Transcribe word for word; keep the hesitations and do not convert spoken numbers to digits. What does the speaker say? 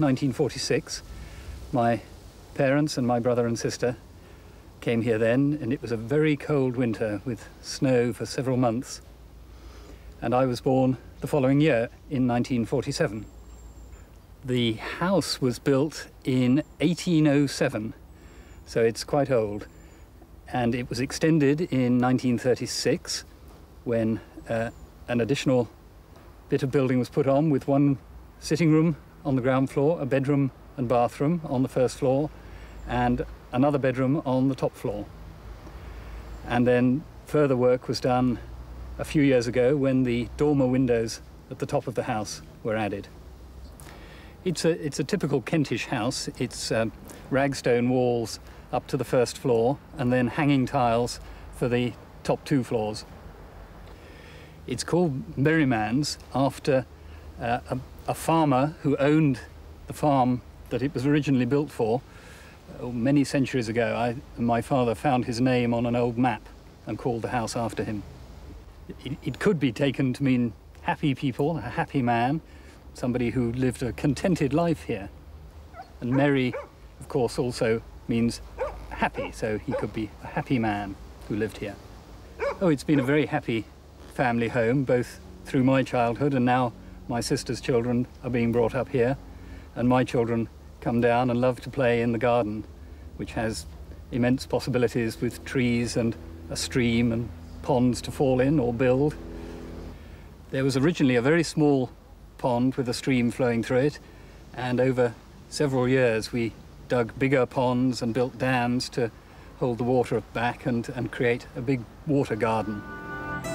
nineteen forty-six. My parents and my brother and sister came here then, and it was a very cold winter with snow for several months. And I was born the following year in nineteen forty-seven. The house was built in eighteen oh seven, so it's quite old. And it was extended in nineteen thirty-six when uh, an additional bit of building was put on with one sitting room on the ground floor, a bedroom and bathroom on the first floor, and another bedroom on the top floor. And then further work was done a few years ago when the dormer windows at the top of the house were added. It's a, it's a typical Kentish house. It's um, ragstone walls up to the first floor and then hanging tiles for the top two floors. It's called Merrimans after uh, a, a farmer who owned the farm that it was originally built for uh, many centuries ago. I, my father found his name on an old map and called the house after him. It, it could be taken to mean happy people, a happy man, somebody who lived a contented life here. And merry, of course, also means happy, so he could be a happy man who lived here. Oh, it's been a very happy family home, both through my childhood and now my sister's children are being brought up here, and my children come down and love to play in the garden, which has immense possibilities with trees and a stream and ponds to fall in or build. There was originally a very small pond with a stream flowing through it, and over several years we dug bigger ponds and built dams to hold the water back and, and create a big water garden.